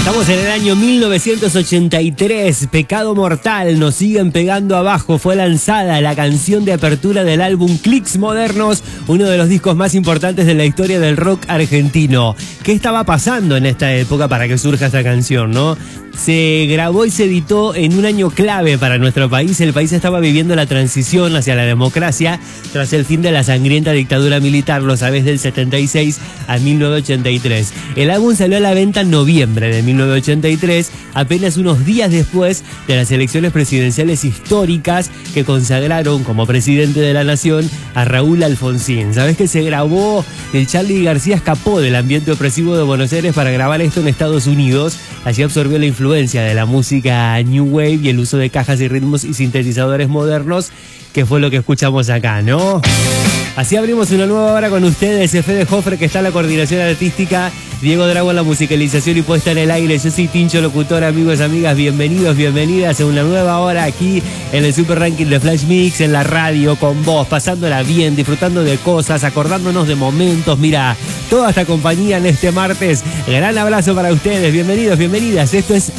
Estamos en el año 1983, Pecado Mortal, nos siguen pegando abajo. Fue lanzada la canción de apertura del álbum Clicks Modernos, uno de los discos más importantes de la historia del rock argentino. ¿Qué estaba pasando en esta época para que surja esta canción, no? Se grabó y se editó en un año clave para nuestro país. El país estaba viviendo la transición hacia la democracia tras el fin de la sangrienta dictadura militar, lo sabés, del 76 a 1983. El álbum salió a la venta en noviembre de 1983, apenas unos días después de las elecciones presidenciales históricas que consagraron como presidente de la nación a Raúl Alfonsín. ¿Sabés que se grabó? El Charly García escapó del ambiente opresivo de Buenos Aires para grabar esto en Estados Unidos. Allí absorbió la influencia de la música New Wave y el uso de cajas y ritmos y sintetizadores modernos, que fue lo que escuchamos acá, ¿no? Así abrimos una nueva hora con ustedes. Fede Jofre, que está en la coordinación artística, Diego Drago en la musicalización y puesta en el aire. Yo soy Tincho, locutor. Amigos, amigas, bienvenidos, bienvenidas a una nueva hora aquí en el Super Ranking de Flash Mix, en la radio, con vos, pasándola bien, disfrutando de cosas, acordándonos de momentos. Mira, toda esta compañía en este martes. Gran abrazo para ustedes. Bienvenidos, bienvenidas. Esto es